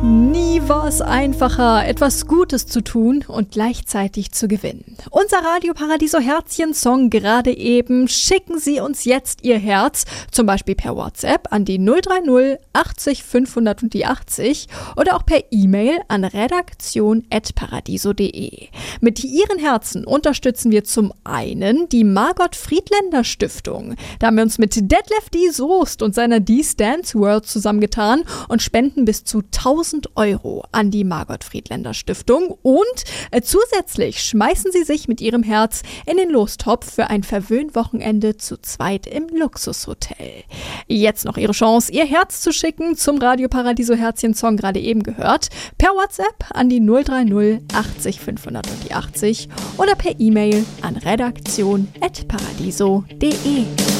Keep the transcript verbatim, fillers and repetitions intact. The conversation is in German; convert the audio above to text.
Nie war es einfacher, etwas Gutes zu tun und gleichzeitig zu gewinnen. Unser Radio Paradiso Herzchen-Song gerade eben. Schicken Sie uns jetzt Ihr Herz, zum Beispiel per WhatsApp an die null drei null achtzig fünfhundert und die achtzig oder auch per E-Mail an redaktion at paradiso punkt de. Mit Ihren Herzen unterstützen wir zum einen die Margot Friedländer Stiftung. Da haben wir uns mit Detlef D. Soest und seiner D's Dance World zusammengetan und spenden bis zu tausend Euro an die Margot Friedländer Stiftung und äh, zusätzlich schmeißen Sie sich mit Ihrem Herz in den Lostopf für ein Verwöhnwochenende zu zweit im Luxushotel. Jetzt noch Ihre Chance, Ihr Herz zu schicken, zum Radio Paradiso Herzchen-Song gerade eben gehört, per WhatsApp an die null drei null achtzig fünfhundert und die achtzig oder per E-Mail an redaktion at paradiso punkt de.